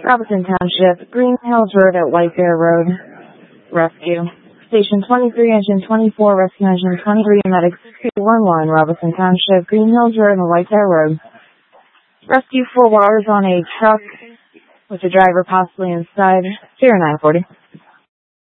Robinson Township, Green Hills Road at White Bear Road. Rescue. Station 23, Engine 24, Rescue Engine 23, Medic 6211, Robinson Township, Green Hills Road and White Bear Road. Rescue 4 waters on a truck with the driver possibly inside. 0940.